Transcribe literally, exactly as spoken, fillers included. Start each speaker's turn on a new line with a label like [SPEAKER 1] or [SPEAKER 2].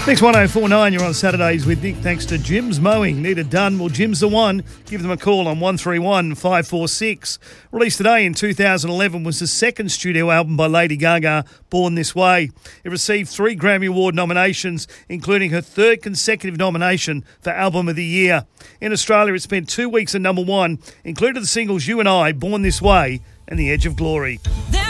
[SPEAKER 1] Next one oh four nine, you're on Saturdays with Nick, thanks to Jim's Mowing. Need it done? Well, Jim's the one. Give them a call on one three one, five four six. Released today in two thousand eleven was the second studio album by Lady Gaga, Born This Way. It received three Grammy Award nominations, including her third consecutive nomination for Album of the Year. In Australia, it spent two weeks at number one, included the singles You and I, Born This Way, and The Edge of Glory.